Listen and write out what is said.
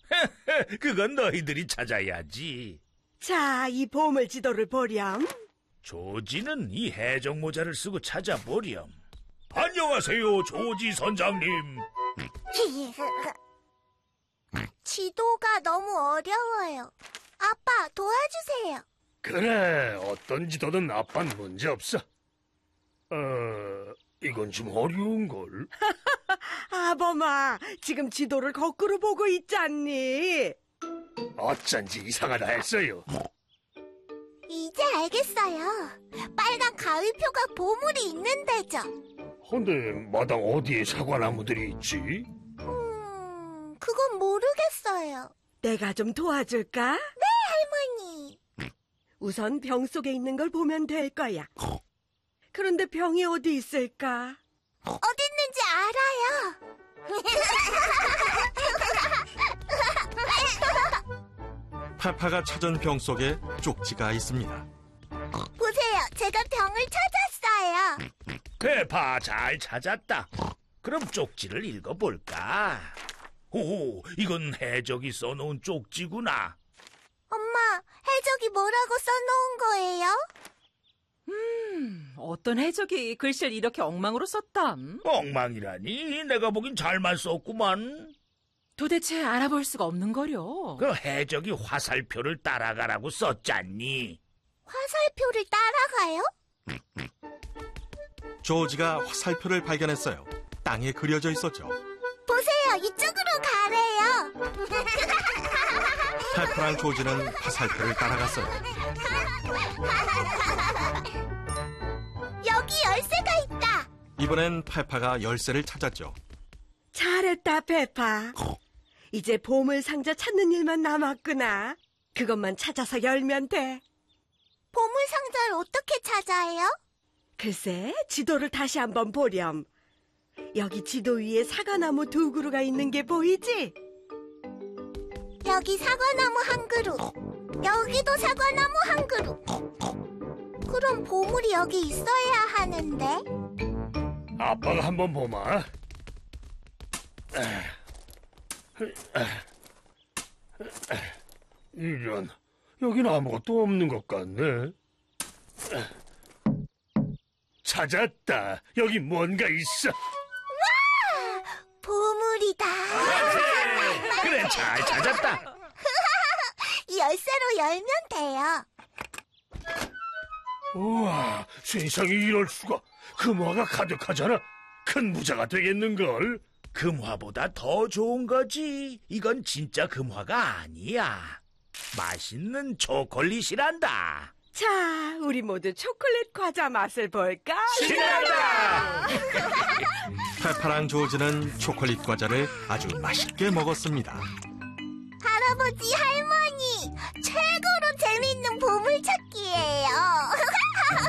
그건 너희들이 찾아야지. 자, 이 보물 지도를 보렴. 조지는 이 해적 모자를 쓰고 찾아보렴. 안녕하세요, 조지 선장님. 지도가 너무 어려워요. 아빠, 도와주세요. 그래, 어떤 지도든 아빠는 문제없어. 이건 좀 어려운걸. 아범아, 지금 지도를 거꾸로 보고 있잖니. 어쩐지 이상하다 했어요. 이제 알겠어요. 빨간 가위표가 보물이 있는 데죠. 근데 마당 어디에 사과나무들이 있지? 그건 모르겠어요. 내가 좀 도와줄까? 네, 할머니. 우선 병 속에 있는 걸 보면 될 거야. 그런데 병이 어디 있을까? 어디 있는지 알아요. 페파가 찾은 병 속에 쪽지가 있습니다. 보세요, 제가 병을 찾았어요. 페파, 잘 찾았다. 그럼 쪽지를 읽어볼까? 오, 이건 해적이 써놓은 쪽지구나. 엄마, 해적이 뭐라고 써놓은 거예요? 어떤 해적이 글씨를 이렇게 엉망으로 썼담? 엉망이라니? 내가 보긴 잘만 썼구만. 도대체 알아볼 수가 없는 거려. 그 해적이 화살표를 따라가라고 썼잖니. 화살표를 따라가요? 조지가 화살표를 발견했어요. 땅에 그려져 있었죠. 보세요, 이쪽으로 가래요. 페파랑 조지는 화살표를 따라갔어요. 여기 열쇠가 있다. 이번엔 페파가 열쇠를 찾았죠. 잘했다, 페파. 이제 보물 상자 찾는 일만 남았구나. 그것만 찾아서 열면 돼. 보물 상자를 어떻게 찾아요? 글쎄, 지도를 다시 한번 보렴. 여기 지도 위에 사과나무 2그루가 있는 게 보이지? 여기 사과나무 1그루, 여기도 사과나무 1그루. 그럼 보물이 여기 있어야 하는데. 아빠가 한번 보마. 이런, 여긴 아무것도 없는 것 같네. 찾았다. 여기 뭔가 있어. 와! 보물이다. 그래, 잘 찾았다. 열쇠로 열면 돼요. 우와, 세상에 이럴 수가. 금화가 가득하잖아. 큰 부자가 되겠는걸. 금화보다 더 좋은 거지. 이건 진짜 금화가 아니야. 맛있는 초콜릿이란다. 자, 우리 모두 초콜릿 과자 맛을 볼까? 신난다! 페파랑 조지는 초콜릿 과자를 아주 맛있게 먹었습니다. 할아버지, 할머니.